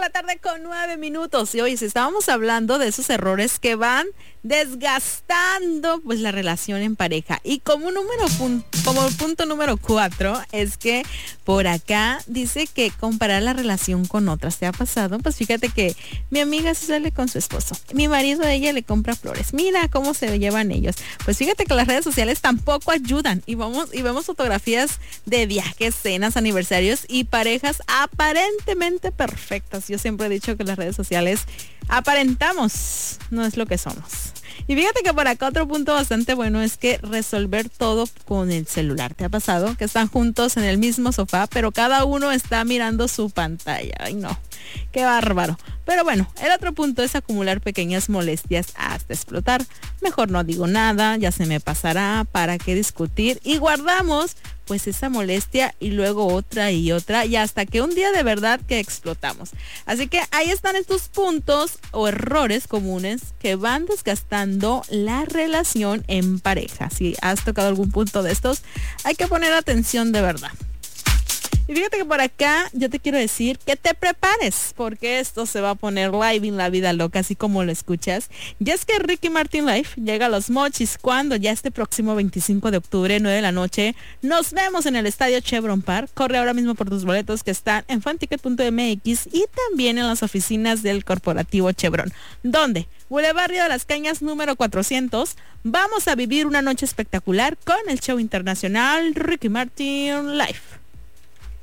7:09 y hoy estábamos hablando de esos errores que van desgastando pues la relación en pareja. Y como punto número 4 es que por acá dice que comparar la relación con otras. ¿Te ha pasado? Pues fíjate que mi amiga se sale con su esposo, mi marido a ella le compra flores, mira cómo se llevan ellos. Pues fíjate que las redes sociales tampoco ayudan y vemos fotografías de viajes, cenas, aniversarios y parejas aparentemente perfectas. Yo siempre he dicho que las redes sociales aparentamos, no es lo que somos. Y fíjate que por acá otro punto bastante bueno es que resolver todo con el celular. ¿Te ha pasado? Que están juntos en el mismo sofá, pero cada uno está mirando su pantalla. Ay, no. Qué bárbaro. Pero bueno, el otro punto es acumular pequeñas molestias hasta explotar. Mejor no digo nada, ya se me pasará, ¿para qué discutir? Y guardamos pues esa molestia y luego otra y otra y hasta que un día de verdad que explotamos. Así que ahí están estos puntos o errores comunes que van desgastando la relación en pareja. Si has tocado algún punto de estos, hay que poner atención de verdad. Y fíjate que por acá yo te quiero decir que te prepares porque esto se va a poner live en la vida loca, así como lo escuchas. Y es que Ricky Martin Live llega a Los Mochis cuando ya este próximo 25 de octubre, 9 de la noche, nos vemos en el estadio Chevron Park. Corre ahora mismo por tus boletos que están en fanticket.mx y también en las oficinas del corporativo Chevron. ¿Dónde? Boulevard Río de las Cañas número 400. Vamos a vivir una noche espectacular con el show internacional Ricky Martin Live.